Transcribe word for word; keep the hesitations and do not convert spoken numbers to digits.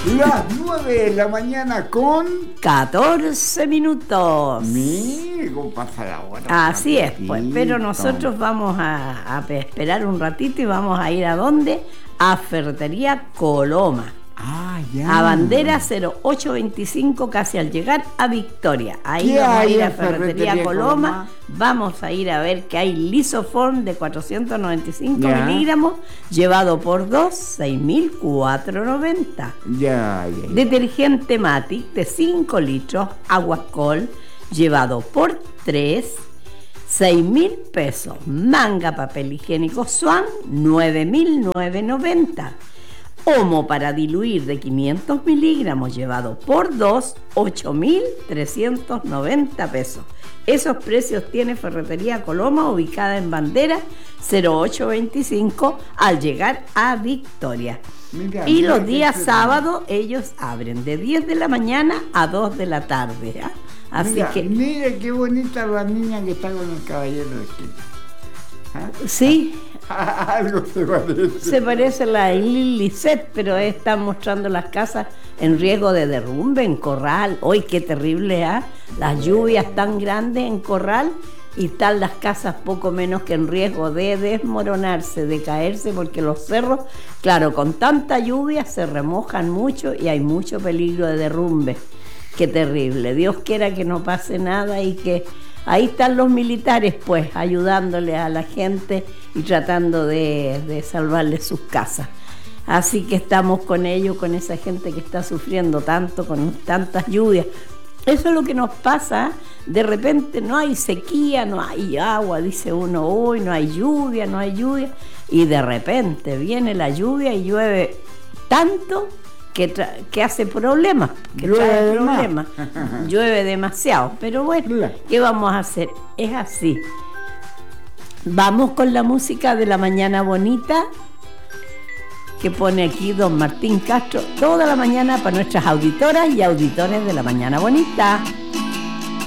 Las nueve de la mañana con catorce minutos. Migo, pasa la hora. Así es, pues. Pero nosotros vamos a, a esperar un ratito y vamos a ir a dónde? A Ferretería Coloma. Ah, ya. A Bandera cero ocho veinticinco, casi al llegar a Victoria. Ahí vamos a ir a Ferretería, Ferretería Coloma. Coloma. Vamos a ir a ver que hay Lisoform de cuatrocientos noventa y cinco ya. miligramos, llevado por dos, seis mil cuatrocientos noventa. Ya, ya, ya. Detergente Matic de cinco litros, Aguascol, llevado por tres, seis mil pesos. Manga papel higiénico Swan, nueve mil novecientos noventa. Omo para diluir de quinientos miligramos, llevado por dos, ocho mil trescientos noventa pesos. Esos precios tiene Ferretería Coloma, ubicada en Bandera cero ocho veinticinco, al llegar a Victoria. Mira, y mira los días sábados ellos abren de diez de la mañana a dos de la tarde. ¿eh? Así mira, que mira qué bonita la niña que está con el caballero de esquina. ¿Ah? Sí. Algo se parece. Se parece a la Lisette, pero están mostrando las casas en riesgo de derrumbe en Corral. ¡Uy, qué terrible! ¿eh? Las lluvias tan grandes en Corral y están las casas poco menos que en riesgo de desmoronarse, de caerse, porque los cerros, claro, con tanta lluvia se remojan mucho y hay mucho peligro de derrumbe. ¡Qué terrible! Dios quiera que no pase nada y que... Ahí están los militares, pues, ayudándole a la gente y tratando de, de salvarle sus casas. Así que estamos con ellos, con esa gente que está sufriendo tanto, con tantas lluvias. Eso es lo que nos pasa. De repente no hay sequía, no hay agua, dice uno, uy, no hay lluvia, no hay lluvia. Y de repente viene la lluvia y llueve tanto que, tra- que hace problemas, que trae problemas, llueve demasiado, pero bueno, ¿qué vamos a hacer? Es así. Vamos con la música de La Mañana Bonita, que pone aquí don Martín Castro, toda la mañana para nuestras auditoras y auditores de La Mañana Bonita.